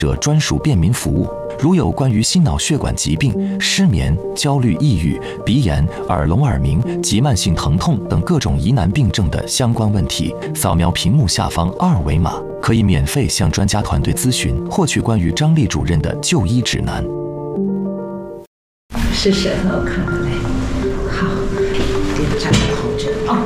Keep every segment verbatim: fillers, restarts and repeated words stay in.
者专属便民服务。如有关于心脑血管疾病、失眠、焦虑、抑郁、鼻炎、耳聋耳鸣及慢性疼痛等各种疑难病症的相关问题，扫描屏幕下方二维码，可以免费向专家团队咨询，获取关于张丽主任的就医指南。 是舌头，我看看来。好，这个站在后着啊。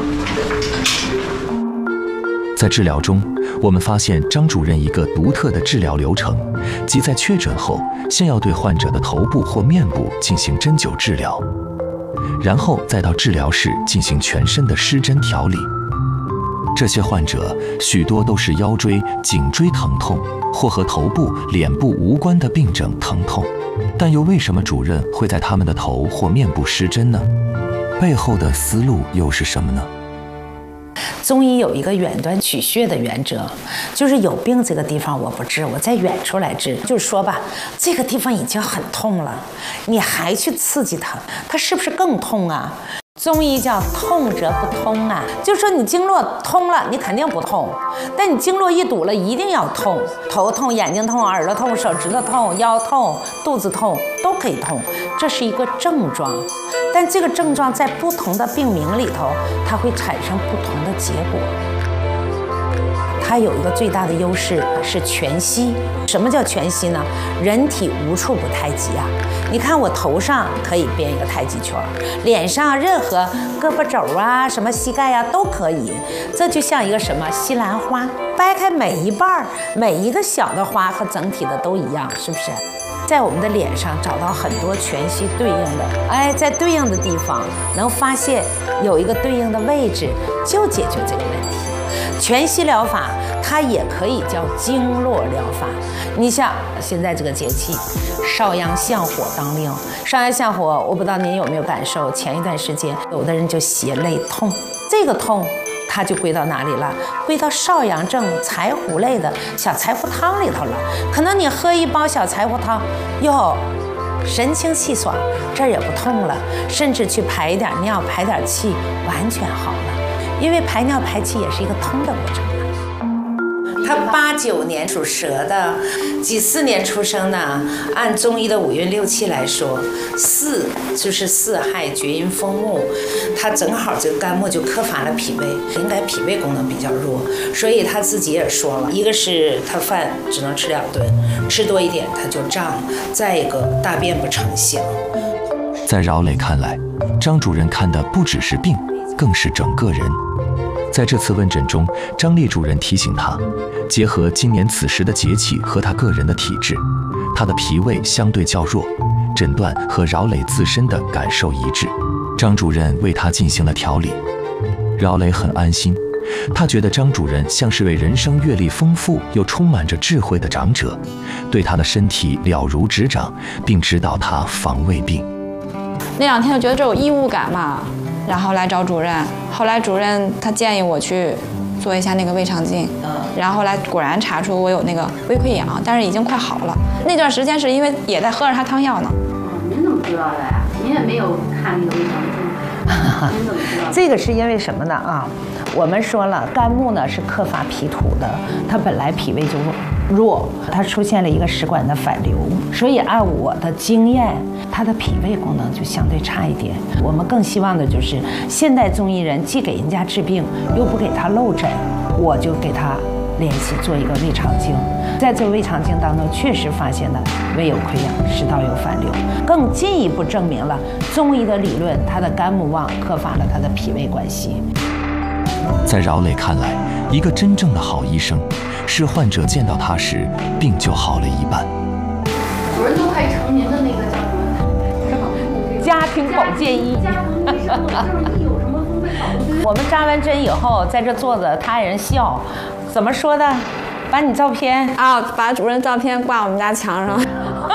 在治疗中，我们发现张主任一个独特的治疗流程，即在确诊后，先要对患者的头部或面部进行针灸治疗，然后再到治疗室进行全身的施针调理。这些患者许多都是腰椎、颈椎疼痛，或和头部、脸部无关的病症疼痛，但又为什么主任会在他们的头或面部施针呢？背后的思路又是什么呢？ 中医有一个远端取穴的原则，就是有病这个地方我不治，我在远处来治。就是说吧，这个地方已经很痛了，你还去刺激它，它是不是更痛啊？中医叫痛则不通啊，就是说你经络通了，你肯定不痛，但你经络一堵了，一定要痛。头痛、眼睛痛、耳朵痛、手指头痛、腰痛、肚子痛都可以痛，这是一个症状。但这个症状在不同的病名里头，它会产生不同的结果。它有一个最大的优势是全息。什么叫全息呢？人体无处不太极啊！你看我头上可以编一个太极圈，脸上任何胳膊肘啊、什么膝盖啊都可以。这就像一个什么西兰花，掰开每一瓣，每一个小的花和整体的都一样，是不是？在我们的脸上找到很多全息对应的，哎，在对应的地方能发现有一个对应的位置，就解决这个问题。全息疗法它也可以叫经络疗法。你像现在这个节气，少阳相火当令，少阳相火，我不知道您有没有感受？前一段时间有的人就血泪痛，这个痛它就归到哪里了？归到少阳症柴胡类的小柴胡汤里头了。可能你喝一包小柴胡汤，哟，神清气爽，这儿也不痛了，甚至去排一点尿、排点气，完全好了。因为排尿排气也是一个通的过程。他八九年属蛇的，几四年出生呢？按中医的五运六气来说，巳就是巳亥厥阴风木，他正好这个肝木就克伐了脾胃，应该脾胃功能比较弱，所以他自己也说了，一个是他饭只能吃两顿，吃多一点他就胀，再一个大便不成形。 在饶磊看来，张主任看的不只是病，更是整个人。在这次问诊中，张丽主任提醒他，结合今年此时的节气和他个人的体质，他的脾胃相对较弱，诊断和饶磊自身的感受一致。张主任为他进行了调理，饶磊很安心，他觉得张主任像是位人生阅历丰富又充满着智慧的长者，对他的身体了如指掌，并指导他防胃病。 那两天就觉得这有异物感嘛，然后来找主任，后来主任他建议我去做一下那个胃肠镜，然后来果然查出我有那个胃溃疡，但是已经快好了。那段时间是因为也在喝着他汤药呢。 哦，您怎么知道的呀？您也没有看那个胃肠镜，您怎么知道？ 这个是因为什么呢？啊，我们说了，肝木呢是克伐脾土的，它本来脾胃就弱，它出现了一个食管的反流，所以按我的经验，它的脾胃功能就相对差一点。我们更希望的就是现代中医人既给人家治病，又不给他漏诊，我就给他联系做一个胃肠镜。在这个胃肠镜当中，确实发现了胃有溃疡，食道有反流，更进一步证明了中医的理论，它的肝木旺克伐了它的脾胃关系。 在饶磊看来，一个真正的好医生，是患者见到他时，病就好了一半。 主任都快成您的那个叫什么？ 家庭保健医。 家庭医生，就是一有什么风吹草动。 我们扎完针以后，在这坐着，他爱人笑，怎么说的？把你照片啊，把主任照片挂我们家墙上。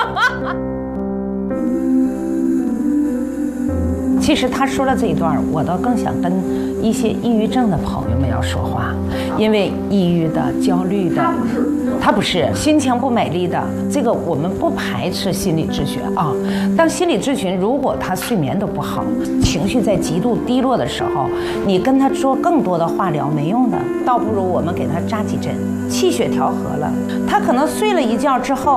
其实他说了这一段，我倒更想跟一些抑郁症的朋友们要说话，因为抑郁的、焦虑的，他不是心情不美丽的，这个我们不排斥心理咨询啊。当心理咨询，如果他睡眠都不好，情绪在极度低落的时候，你跟他说更多的化疗没用的，倒不如我们给他扎几针，气血调和了，他可能睡了一觉之后。